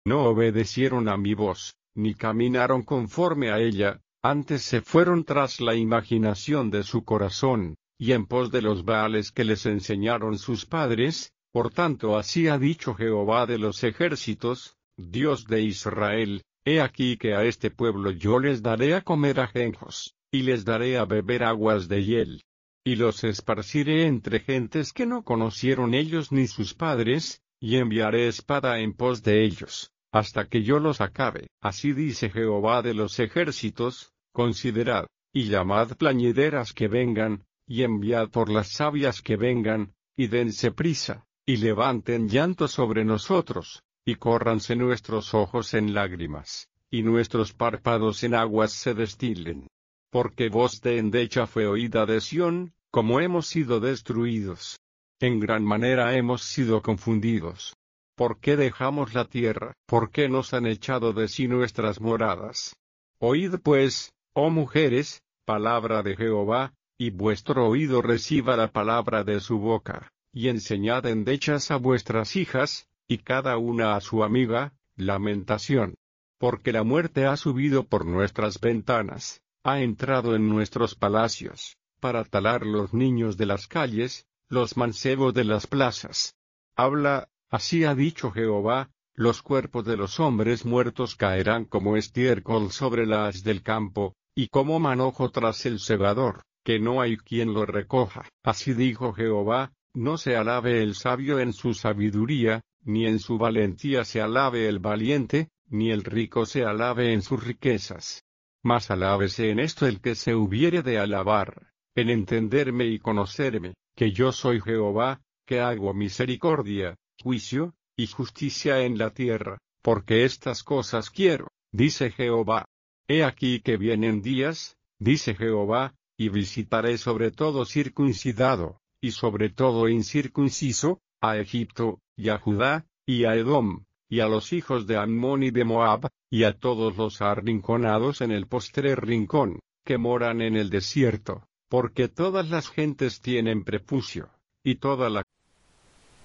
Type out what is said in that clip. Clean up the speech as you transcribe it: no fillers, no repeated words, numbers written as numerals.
No obedecieron a mi voz, ni caminaron conforme a ella, antes se fueron tras la imaginación de su corazón, y en pos de los Baales que les enseñaron sus padres. Por tanto así ha dicho Jehová de los ejércitos, Dios de Israel: He aquí que a este pueblo yo les daré a comer ajenjos, y les daré a beber aguas de hiel. Y los esparciré entre gentes que no conocieron ellos ni sus padres, y enviaré espada en pos de ellos, hasta que yo los acabe. Así dice Jehová de los ejércitos: Considerad, y llamad plañideras que vengan, y enviad por las sabias que vengan, y dense prisa, y levanten llanto sobre nosotros, y córranse nuestros ojos en lágrimas, y nuestros párpados en aguas se destilen. Porque voz de endecha fue oída de Sión, como hemos sido destruidos. En gran manera hemos sido confundidos. ¿Por qué dejamos la tierra? ¿Por qué nos han echado de sí nuestras moradas? Oíd pues, oh mujeres, palabra de Jehová, y vuestro oído reciba la palabra de su boca, y enseñad endechas a vuestras hijas, y cada una a su amiga, lamentación. Porque la muerte ha subido por nuestras ventanas, ha entrado en nuestros palacios, para talar los niños de las calles, los mancebos de las plazas. Habla, así ha dicho Jehová: los cuerpos de los hombres muertos caerán como estiércol sobre la haz del campo, y como manojo tras el segador, que no hay quien lo recoja. Así dijo Jehová: no se alabe el sabio en su sabiduría, ni en su valentía se alabe el valiente, ni el rico se alabe en sus riquezas. Mas alábese en esto el que se hubiere de alabar, en entenderme y conocerme, que yo soy Jehová, que hago misericordia, juicio, y justicia en la tierra, porque estas cosas quiero, dice Jehová. He aquí que vienen días, dice Jehová, y visitaré sobre todo circuncidado, y sobre todo incircunciso, a Egipto, y a Judá, y a Edom, y a los hijos de Ammón y de Moab, y a todos los arrinconados en el postrer rincón, que moran en el desierto, porque todas las gentes tienen prepucio, y toda la